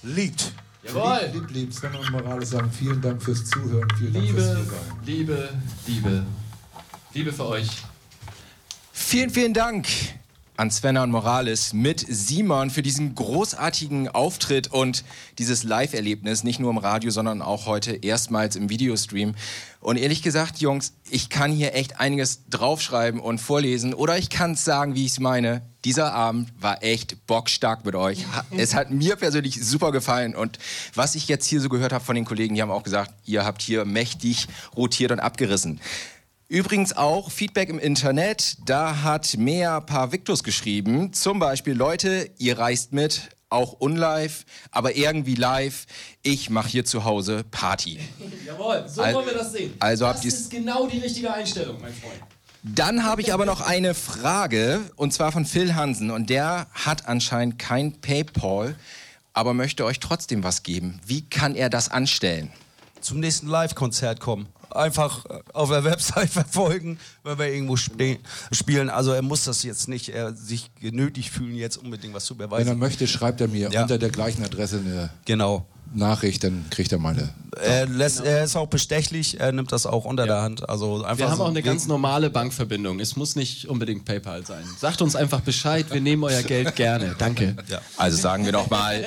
liebt. Jawohl. Lieb. Sven und Morales sagen vielen Dank fürs Zuhören, vielen Dank fürs Hiersein. Liebe für euch. Vielen Dank an Svenna und Morales mit Simon für diesen großartigen Auftritt und dieses Live-Erlebnis, nicht nur im Radio, sondern auch heute erstmals im Videostream. Und ehrlich gesagt, Jungs, ich kann hier echt einiges draufschreiben und vorlesen oder ich kann es sagen, wie ich es meine. Dieser Abend war echt bockstark mit euch. Es hat mir persönlich super gefallen und was ich jetzt hier so gehört habe von den Kollegen, die haben auch gesagt, ihr habt hier mächtig rotiert und abgerissen. Übrigens auch Feedback im Internet, da hat Mea Parvictus geschrieben, zum Beispiel, Leute, ihr reist mit, auch unlive, aber irgendwie live, ich mache hier zu Hause Party. Jawohl, so wollen wir das sehen. Also das ist genau die richtige Einstellung, mein Freund. Dann habe ich aber noch eine Frage, und zwar von Phil Hansen, und der hat anscheinend kein PayPal, aber möchte euch trotzdem was geben. Wie kann er das anstellen? Zum nächsten Live-Konzert kommen. Einfach auf der Website verfolgen, wenn wir irgendwo spielen. Also er muss das jetzt nicht sich genötigt fühlen, jetzt unbedingt was zu beweisen. Wenn er möchte, schreibt er mir unter der gleichen Adresse eine Nachricht, dann kriegt er meine. Er ist auch bestechlich, er nimmt das auch unter der Hand. Also einfach wir haben auch eine ganz normale Bankverbindung. Es muss nicht unbedingt PayPal sein. Sagt uns einfach Bescheid, wir nehmen euer Geld gerne. Danke. Ja. Also sagen wir doch mal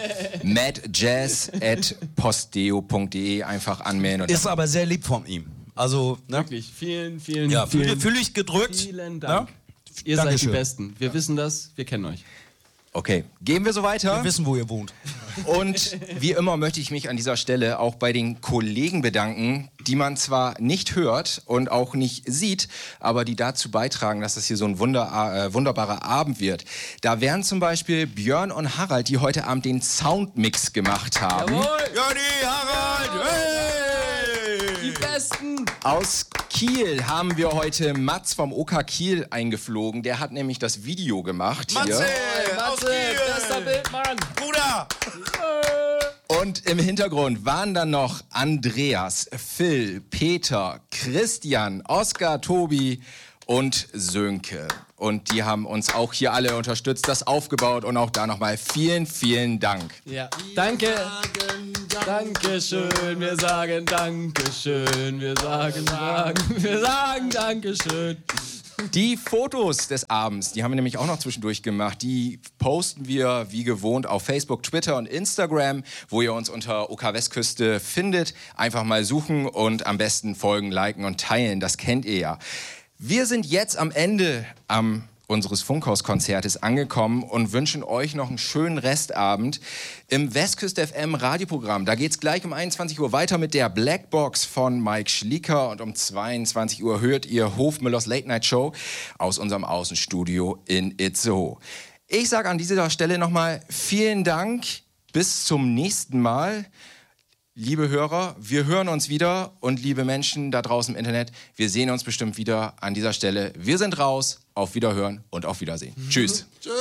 madjazz@postdeo.de einfach anmelden. Und ist aber sehr lieb von ihm. Also, ne? Wirklich, vielen fühle ich gedrückt. Vielen Dank. Ja? Ihr Dankeschön. seid die Besten. Wir wissen das, wir kennen euch. Okay, gehen wir so weiter. Wir wissen, wo ihr wohnt. Und wie immer möchte ich mich an dieser Stelle auch bei den Kollegen bedanken, die man zwar nicht hört und auch nicht sieht, aber die dazu beitragen, dass das hier so ein wunderbarer Abend wird. Da wären zum Beispiel Björn und Harald, die heute Abend den Soundmix gemacht haben. Jawohl! Johnny, Harald! Hey! Die Besten! Aus Kiel haben wir heute Mats vom OK Kiel eingeflogen. Der hat nämlich das Video gemacht. Matze! Matze, bester Bildmann! Bruder! Und im Hintergrund waren dann noch Andreas, Phil, Peter, Christian, Oskar, Tobi und Sönke. Und die haben uns auch hier alle unterstützt, das aufgebaut und auch da nochmal vielen Dank. Ja, danke. Dankeschön, wir sagen Dankeschön, wir sagen Dankeschön. Die Fotos des Abends, die haben wir nämlich auch noch zwischendurch gemacht, die posten wir wie gewohnt auf Facebook, Twitter und Instagram, wo ihr uns unter OK Westküste findet. Einfach mal suchen und am besten folgen, liken und teilen, das kennt ihr ja. Wir sind jetzt am Ende unseres Funkhauskonzertes angekommen und wünschen euch noch einen schönen Restabend im Westküste FM Radioprogramm. Da geht's gleich um 21 Uhr weiter mit der Blackbox von Mike Schlieker und um 22 Uhr hört ihr Hofmüllers Late Night Show aus unserem Außenstudio in Itzehoe. Ich sage an dieser Stelle nochmal vielen Dank, bis zum nächsten Mal. Liebe Hörer, wir hören uns wieder und liebe Menschen da draußen im Internet, wir sehen uns bestimmt wieder an dieser Stelle. Wir sind raus, auf Wiederhören und auf Wiedersehen. Tschüss.